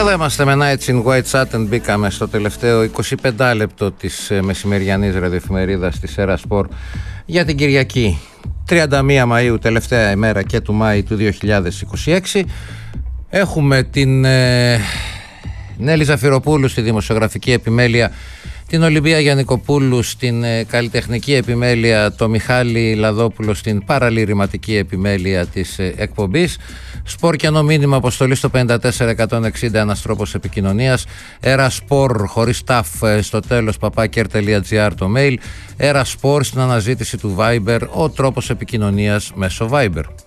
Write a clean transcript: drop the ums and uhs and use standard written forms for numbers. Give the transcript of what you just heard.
Εδώ είμαστε με Nights in White Satin. Μπήκαμε στο τελευταίο 25 λεπτό της μεσημεριανής ραδιοεφημερίδας της Έρα Σπορ για την Κυριακή 31 Μαΐου, τελευταία ημέρα και του Μάη του 2026. Έχουμε την Νέλη Ζαφυροπούλου στη δημοσιογραφική επιμέλεια, την Ολυμπία Γιαννικοπούλου στην καλλιτεχνική επιμέλεια, το Μιχάλη Λαδόπουλο στην παραλυρηματική επιμέλεια της εκπομπής. Σπορ και ενώ μήνυμα αποστολή στο 54160, ένας τρόπος επικοινωνίας. Έρα Σπορ χωρίς ταφ στο τέλος, papakr.gr το mail. Έρα Σπορ στην αναζήτηση του Viber, ο τρόπος επικοινωνίας μέσω Viber.